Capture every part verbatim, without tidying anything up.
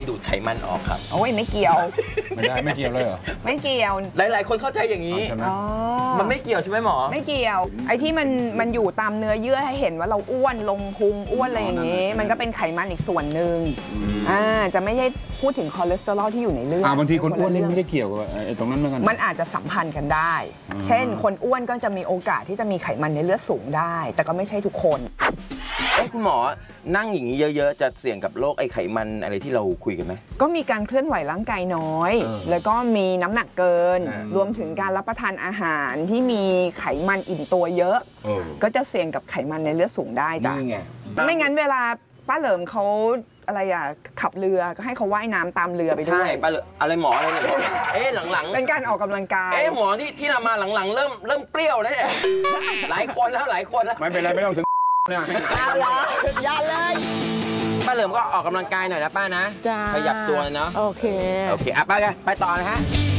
ดูดไขมันออกครับโอ้ยไม่เกี่ยวไม่ได้ไม่เกี่ยวเลยเหรอไม่เกี่ยวหลายๆคนเข้าใจอย่างนี้มันไม่เกี่ยวใช่ไหมหมอไม่เกี่ยวไอ้ที่มันมันอยู่ตามเนื้อเยื่อให้เห็นว่าเราอ้วนลงพุงอ้วนอะไรอย่างนี้มันก็เป็นไขมันอีกส่วนหนึ่งอ่าจะไม่ใช่พูดถึงคอเลสเตอรอลที่อยู่ในเลือดบางทีคนอ้วนนี่ไม่ได้เกี่ยวกับไอ้ตรงนั้นเหมือนกันมันอาจจะสัมพันธ์กันได้เช่นคนอ้วนก็จะมีโอกาสที่จะมีไขมันในเลือดสูงได้แต่ก็ไม่ใช่ทุกคนเอ้คุณหมอนั่งอย่างนี้เยอะๆจะเสี่ยงกับโรคไอ้ไขมันอะไรที่เราคุยกันไหมก็มีการเคลื่อนไหวร่างกายน้อยแล้วก็มีน้ำหนักเกินรวมถึงการรับประทานอาหารที่มีไขมันอิ่มตัวเยอะก็จะเสี่ยงกับไขมันในเลือดสูงได้จ้ะไม่งั้นเวลาป้าเหลิมเขาอะไรอ่ะขับเรือก็ให้เขาว่ายน้ำตามเรือไปด้วยใช่ป้าเหลิมอะไรหมออะไรเนี่ยเอ๊ะหลังๆเป็นการออกกำลังกายเอ๊ะหมอที่ที่เรามาหลังๆเริ่มเริ่มเปรี้ยวแล้วเนี่ยหลายคนแล้วหลายคนแล้วไม่เป็นไรไม่ต้องถึงเนี่ยอย่าเลยป้าเหลิมก็ออกกำลังกายหน่อยนะป้านะขยับตัวเนาะโอเคโอเคอ่ะป้ากันไปต่อนะฮะ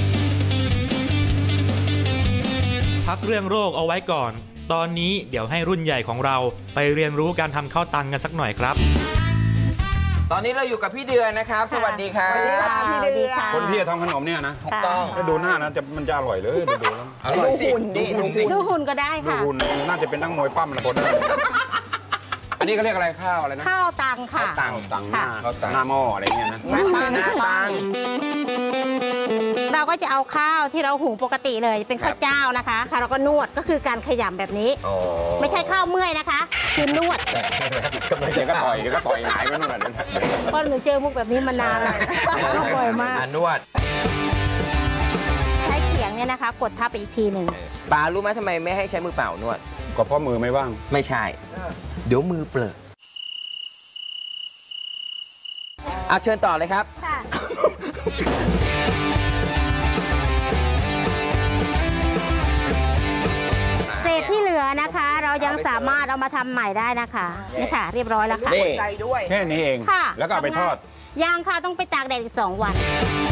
พักเรื่องโรคเอาไว้ก่อนตอนนี้เดี๋ยวให้รุ่นใหญ่ของเราไปเรียนรู้การทำข้าวตังกันสักหน่อยครับตอนนี้เราอยู่กับพี่เดือนนะครับสวัสดีครับสวัสดีค่ะพี่เดือนคนที่จะทำขนมเนี่ยนะถูกต้องดูหน้านะจะมันจะอร่อยเลยดูแล้วดูหุ่นดิดูหุ่นก็ได้ค่ะดูหุ่นน่าจะเป็นนักมวยปั้มนะคนอันนี้เขาเรียกอะไรข้าวอะไรนะข้าวตังค่ะตังตังหน้าหน้าหม้ออะไรเงี้ยนะหน้าตังหน้าตังเราก็จะเอาข้าวที่เราหุงปกติเลยเป็นข้าวเจ้านะคะค่ะเราก็นวดก็คือการขยำแบบนี้ไม่ใช่ข้าวเมื่อยนะคะคือนวดเดี๋ยวก็ต่อยเดี๋ยวก็ต่อยหงายไปนู่นน่ะเพราะหนูเจอมุกแบบนี้มานานแล้วต้องบ่อยมากนวดใช้เขียงเนี่ยนะคะกดทับไปอีกทีหนึ่งป้ารู้ไหมทำไมไม่ให้ใช้มือเปล่านวดก็เพราะมือไม่ว่างไม่ใช่เดี๋ยวมือเปลือกเอาเชิญต่อเลยครับเศษที่เหลือนะคะเรายังสามารถเอามาทำใหม่ได้นะคะนี่ค่ะเรียบร้อยแล้วค่ะใจด้วยแค่นี้เองแล้วก็เอาไปทอดย่างค่ะต้องไปตากแดดอีกสองวัน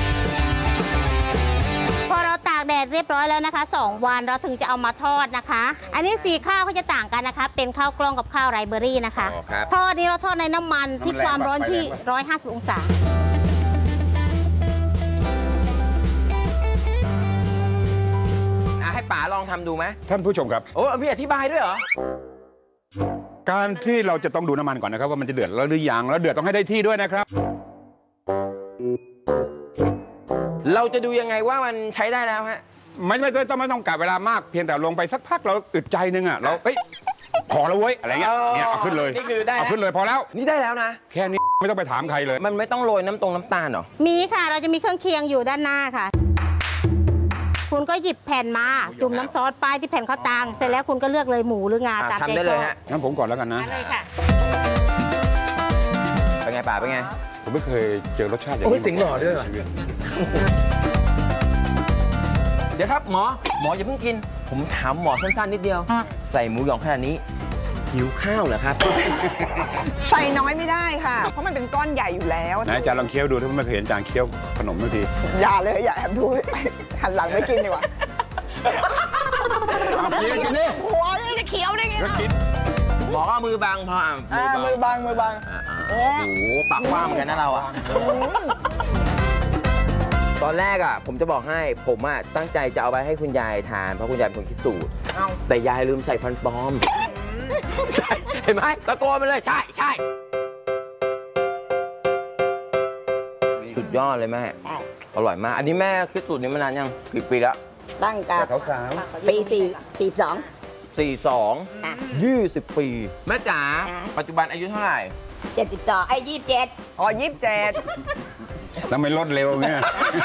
พอเราตากแดดเรียบร้อยแล้วนะคะสองวันเราถึงจะเอามาทอดนะคะอันนี้สีข้าวเขาจะต่างกันนะคะเป็นข้าวกล้องกับข้าวไรเบอรี่นะคะทอดนี้เราทอดในน้ำมันที่ความร้อนที่หนึ่งร้อยห้าสิบองศาให้ป๋าลองทำดูไหมท่านผู้ชมครับโอ้พี่อธิบายด้วยเหรอการที่เราจะต้องดูน้ำมันก่อนนะครับว่ามันจะเดือดแล้วหรือยังแล้วเดือดต้องให้ได้ที่ด้วยนะครับเราจะดูยังไงว่ามันใช้ได้แล้วฮะไม่ไม่ต้องไม่ต้องกะเวลามากเพียงแต่ลงไปสักพักเราอึดใจนึงอ่ะเราเฮ้ยพอแล้วเว้ยอะไรเงี้ยเนี่ยเอาขึ้นเลยนี่คือได้เอาขึ้นเลยพอแล้วนี่ได้แล้วนะแค่นี้ไม่ต้องไปถามใครเลยมันไม่ต้องโรยน้ำตรงน้ำตาลหรอมีค่ะเราจะมีเครื่องเคียงอยู่ด้านหน้าค่ะคุณก็หยิบแผ่นมาจุ่มน้ำซอสไปที่แผ่นข้าวตังเสร็จแล้วคุณก็เลือกเลยหมูหรืองาตามใจชอบงั้นผมก่อนแล้วกันนะเลยค่ะเป็นไงป่าเป็นไงผมไม่เคยเจอรสชาติอย่างนี้โอ้ยสิงหล่อด้วยเดี๋ยวครับหมอหมออย่าเพิ่งกินผมถามหมอสั้นๆนิดเดียวใส่หมูหยองขนาดนี้หิวข้าวเหรอครับใส่น้อยไม่ได้ค่ะเพราะมันเป็นก้อนใหญ่อยู่แล้วไหนอาจารย์ลองเคี้ยวดูถ้าไม่เคยเห็นอาจารย์เคี้ยวขนมบางทีอย่าเลยอย่าแอบดูหันหลังไม่กินดีกว่ากินนี่หัวนี่จะเคี้ยวได้ไงหมอก็มือบังพออ่ะมือบังมือบังโอ้โหปากว่ามกันนะเราอ่ะตอนแรกอ่ะผมจะบอกให้ผมอ่ะตั้งใจจะเอาไปให้คุณยายทานเพราะคุณยายเป็นคนคิดสูตรแต่ยายลืมใส่ฟันปลอมใช่เห็นไหมตะโกนไปเลยใช่ใช่สุดยอดเลยแม่อร่อยมากอันนี้แม่คิดสูตรนี้มานานยังกี่ปีแล้วตั้งแต่เขาสาวปีสี่สี่สองสี่สองยี่สิบปีแม่จ๋าปัจจุบันอายุเท่าไหร่เจ็ดสิบสองไอ้ยี่สิบเจ็ดอ๋อยี่สิบเจ็ดทำไมลดเร็วเนี่ย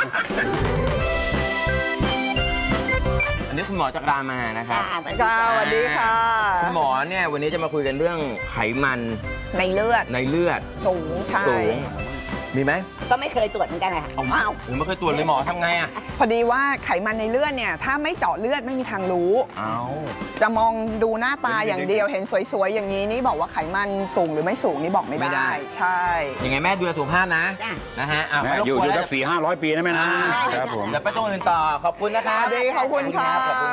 อันนี้คุณหมอจากรามานะครับสวัสดีค่ะคุณหมอเนี่ยวันนี้จะมาคุยกันเรื่องไขมันในเลือดในเลือดสูงใช่มีไหมก็ไม่เคยตรวจเหมือนกันค่ะอ้าวผมไม่เคยตรวจเลยหมอทำไงอ่ะพอดีว่าไขมันในเลือดเนี่ยถ้าไม่เจาะเลือดไม่มีทางรู้อ้าวจะมองดูหน้าตาอย่างเดียวเห็นสวยๆอย่างนี้นี่บอกว่าไขมันสูงหรือไม่สูงนี่บอกไม่ได้ใช่ยังไงแม่ดูแลสุขภาพนะนะฮะอยู่อยู่สักสี่ห้าร้อยปีนะแม่นะครับผมเดี๋ยวไปตรงอื่นต่อขอบคุณนะครับขอบคุณค่ะ